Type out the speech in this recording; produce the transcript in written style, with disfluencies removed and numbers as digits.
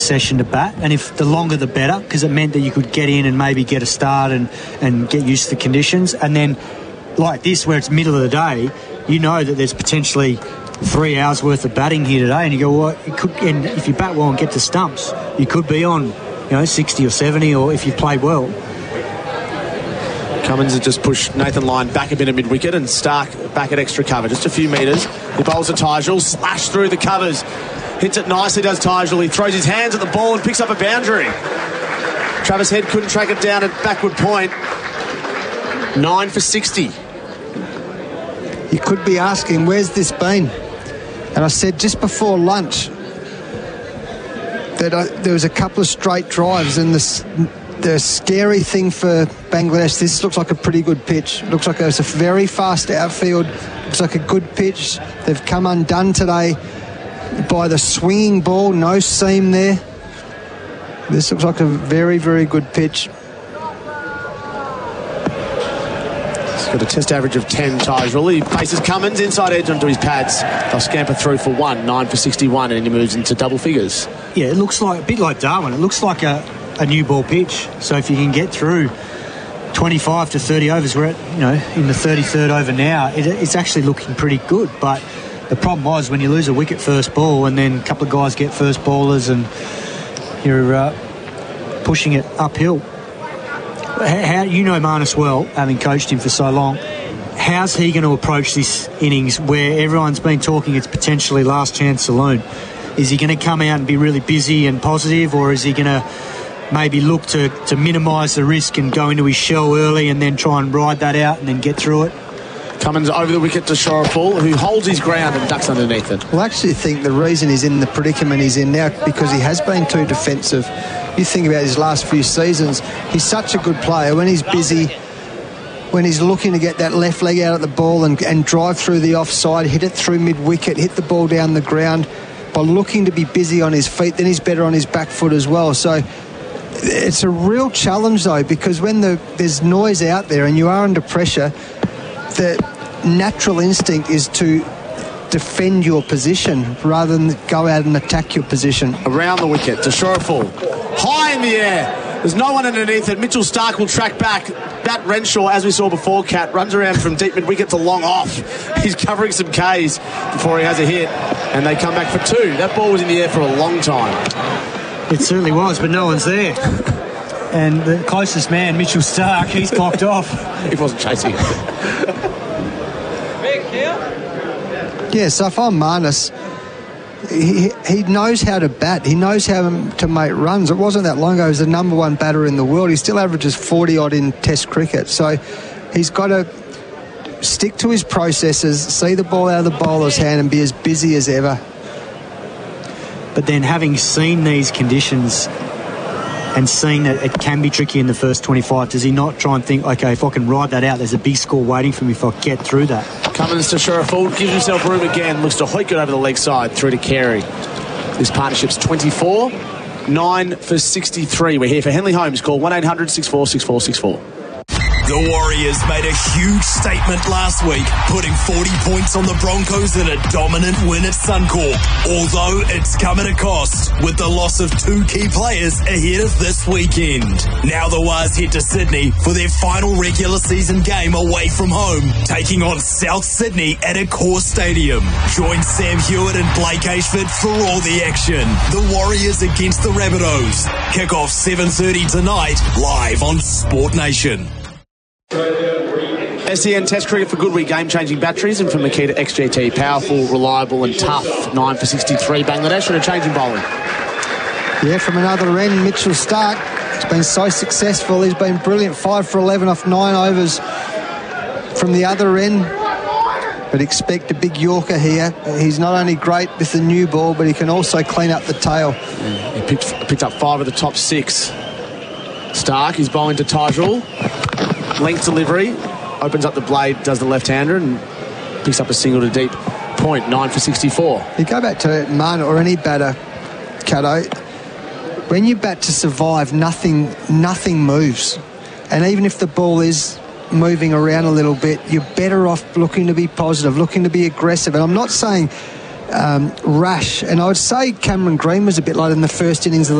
session to bat, and if the longer the better, because it meant that you could get in and maybe get a start and get used to the conditions. And then like this, where it's middle of the day, you know that there's potentially 3 hours worth of batting here today, and you go, well, it could, and if you bat well and get to stumps, you could be on 60 or 70, or if you played well. Cummins has just pushed Nathan Lyon back a bit at mid-wicket, and Stark back at extra cover, just a few metres. He bowls to Tijul, slash through the covers, hits it nicely, does Tijul. He throws his hands at the ball and picks up a boundary. Travis Head couldn't track it down at backward point. 9 for 60. You could be asking, where's this been? And I said just before lunch that there was a couple of straight drives, and the scary thing for Bangladesh, this looks like a pretty good pitch. Looks like there's a very fast outfield. Looks like a good pitch. They've come undone today by the swinging ball, no seam there. This looks like a very, very good pitch. He's got a test average of 10, Tijul. He faces Cummins, inside edge onto his pads. They'll scamper through for 1, 9 for 61, and he moves into double figures. Yeah, it looks like a bit like Darwin. It looks like a new ball pitch. So if you can get through 25 to 30 overs, we're at, in the 33rd over now, it's actually looking pretty good. But the problem was when you lose a wicket first ball and then a couple of guys get first bowlers and you're pushing it uphill. How Marnus well, having coached him for so long, how's he going to approach this innings where everyone's been talking it's potentially last chance saloon? Is he going to come out and be really busy and positive, or is he going to maybe look to minimise the risk and go into his shell early and then try and ride that out and then get through it? Cummins over the wicket to Shoreful, who holds his ground and ducks underneath it. Well, I actually think the reason he's in the predicament he's in now because he has been too defensive. You think about his last few seasons, he's such a good player. When he's busy, when he's looking to get that left leg out of the ball and drive through the offside, hit it through mid-wicket, hit the ball down the ground, by looking to be busy on his feet, then he's better on his back foot as well. So it's a real challenge, though, because when there's noise out there and you are under pressure, the natural instinct is to defend your position rather than go out and attack your position. Around the wicket to Shoreful. High in the air. There's no one underneath it. Mitchell Stark will track back. Matt Renshaw, as we saw before, Cat, runs around from deep mid-wicket to long off. He's covering some Ks before he has a hit, and they come back for 2. That ball was in the air for a long time. It certainly was, but no one's there. And the closest man, Mitchell Stark, he's clocked off. He wasn't chasing. Yeah, so if I'm Marnus, he knows how to bat. He knows how to make runs. It wasn't that long ago he was the number 1 batter in the world. He still averages 40-odd in Test cricket. So he's got to stick to his processes, see the ball out of the bowler's hand and be as busy as ever. But then having seen these conditions and seeing that it can be tricky in the first 25, does he not try and think, okay, if I can ride that out, there's a big score waiting for me if I get through that? Cummins to Shoreful, gives himself room again, looks to hoik it over the leg side, through to Carey. This partnership's 24, 9 for 63. We're here for Henley Holmes. Call 1-800-64-6464. The Warriors made a huge statement last week, putting 40 points on the Broncos in a dominant win at Suncorp. Although it's come at a cost, with the loss of 2 key players ahead of this weekend. Now the Wars head to Sydney for their final regular season game away from home, taking on South Sydney at Accor Stadium. Join Sam Hewitt and Blake Ashford for all the action. The Warriors against the Rabbitohs. Kick off 7:30 tonight, live on Sport Nation. SEN Test Cricket for Goodwee, game-changing batteries, and from Makita XGT, powerful, reliable and tough. 9 for 63, Bangladesh, and a change in bowling. Yeah, from another end, Mitchell Stark. He's been so successful. He's been brilliant. 5 for 11 off 9 overs from the other end. But expect a big Yorker here. He's not only great with the new ball, but he can also clean up the tail. Yeah, he picked up 5 of the top 6. Stark is bowling to Tijul. Length delivery. Opens up the blade, does the left-hander, and picks up a single to deep point. 9 for 64. You go back to Marn or any batter, Cato. When you bat to survive, nothing moves. And even if the ball is moving around a little bit, you're better off looking to be positive, looking to be aggressive. And I'm not saying rash. And I would say Cameron Green was a bit like in the first innings of the